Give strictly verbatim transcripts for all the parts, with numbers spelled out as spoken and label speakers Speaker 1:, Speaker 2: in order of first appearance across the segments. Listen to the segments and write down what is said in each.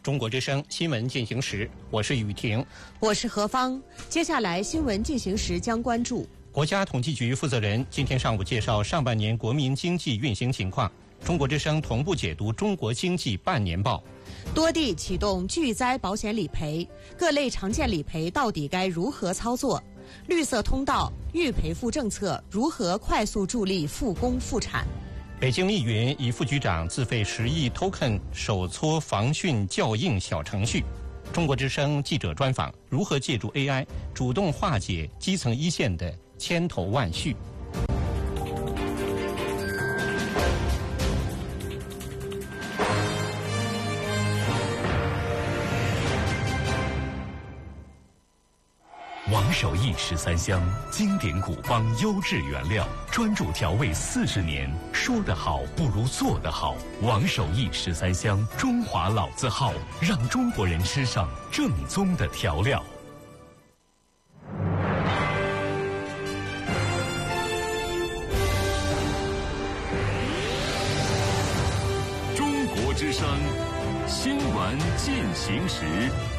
Speaker 1: 中国之声新闻进行时，我是雨婷，
Speaker 2: 我是何芳。接下来新闻进行时将关注
Speaker 1: 国家统计局负责人今天上午介绍上半年国民经济运行情况。中国之声同步解读中国经济半年报。
Speaker 2: 多地启动巨灾保险理赔，各类常见理赔到底该如何操作？绿色通道、预赔付政策如何快速助力复工复产？
Speaker 1: 北京密云一副局长自费十亿 token 手搓防汛校应小程序。中国之声记者专访：如何借助 A I 主动化解基层一线的千头万绪？
Speaker 3: 王守义十三香，经典古方优质原料，专注调味四十年，说得好不如做得好。王守义十三香，中华老字号，让中国人吃上正宗的调料。
Speaker 4: 中国之声新闻进行时。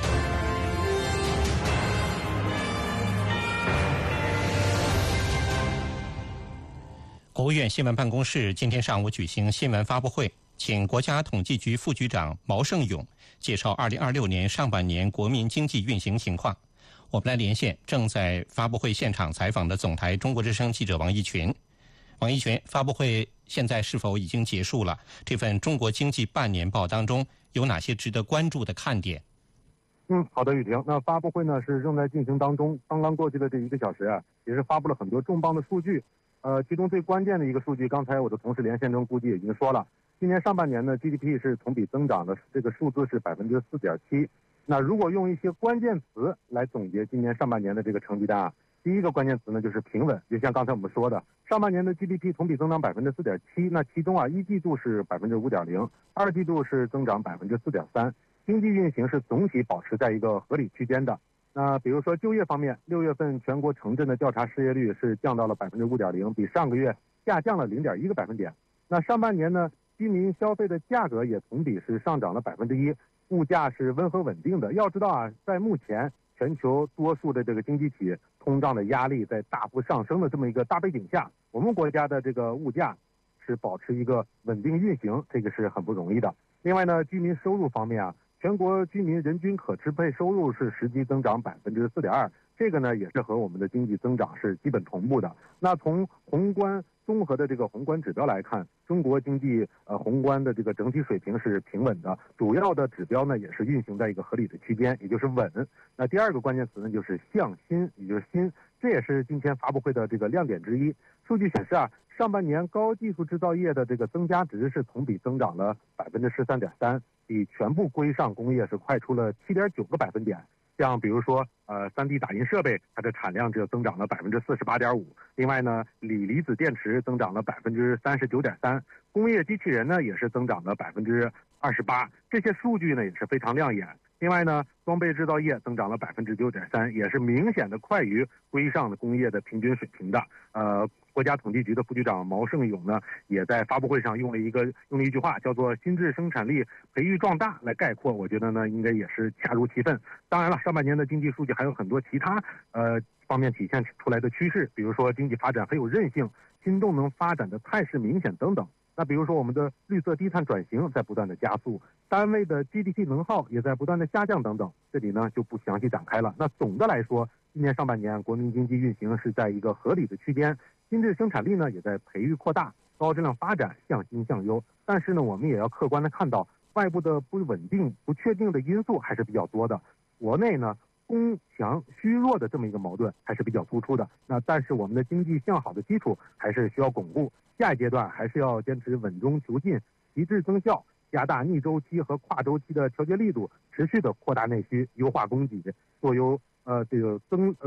Speaker 1: 国务院新闻办公室今天上午举行新闻发布会，请国家统计局副局长毛盛勇介绍二零二六年上半年国民经济运行情况。我们来连线正在发布会现场采访的总台中国之声记者王一群。王一群，发布会现在是否已经结束了？这份中国经济半年报当中有哪些值得关注的看点？
Speaker 5: 嗯，好的，雨婷。那发布会呢是正在进行当中，刚刚过去的这一个小时啊，也是发布了很多重磅的数据。呃，其中最关键的一个数据，刚才我的同事连线中估计也已经说了，今年上半年呢 G D P 是同比增长的，这个数字是百分之四点七。那如果用一些关键词来总结今年上半年的这个成绩单啊，第一个关键词呢就是平稳。就像刚才我们说的，上半年的 G D P 同比增长百分之四点七，那其中啊一季度是百分之五点零，二季度是增长百分之四点三，经济运行是总体保持在一个合理区间的。那比如说就业方面，六月份全国城镇的调查失业率是降到了百分之五点零，比上个月下降了零点一个百分点。那上半年呢，居民消费的价格也同比是上涨了百分之一，物价是温和稳定的。要知道啊，在目前全球多数的这个经济体通胀的压力在大幅上升的这么一个大背景下，我们国家的这个物价是保持一个稳定运行，这个是很不容易的。另外呢，居民收入方面啊，全国居民人均可支配收入是实际增长百分之四点二，这个呢也是和我们的经济增长是基本同步的。那从宏观综合的这个宏观指标来看，中国经济呃宏观的这个整体水平是平稳的，主要的指标呢也是运行在一个合理的区间，也就是稳。那第二个关键词呢就是向心，也就是新，这也是今天发布会的这个亮点之一。数据显示啊，上半年高技术制造业的这个增加值是同比增长了百分之十三点三，比全部规上工业是快出了七点九个百分点。像比如说，呃，三 D 打印设备，它的产量只有增长了百分之四十八点五。另外呢，锂离子电池增长了百分之三十九点三，工业机器人呢也是增长了百分之二十八。这些数据呢也是非常亮眼。另外呢，装备制造业增长了百分之九点三，也是明显的快于规上的工业的平均水平的。呃，国家统计局的副局长毛盛勇呢，也在发布会上用了一个用了一句话，叫做"新质生产力培育壮大"来概括。我觉得呢，应该也是恰如其分。当然了，上半年的经济数据还有很多其他呃方面体现出来的趋势，比如说经济发展很有韧性，新动能发展的态势明显等等。那比如说我们的绿色低碳转型在不断的加速，单位的 G D P 能耗也在不断的下降等等，这里呢就不详细展开了。那总的来说，今年上半年国民经济运行是在一个合理的区间，新质生产力呢也在培育扩大，高质量发展向新向优。但是呢，我们也要客观的看到，外部的不稳定、不确定的因素还是比较多的。国内呢，供强虚弱的这么一个矛盾还是比较突出的。那但是我们的经济向好的基础还是需要巩固。下一阶段还是要坚持稳中求进，提质增效，加大逆周期和跨周期的调节力度，持续的扩大内需，优化供给，做优呃这个增。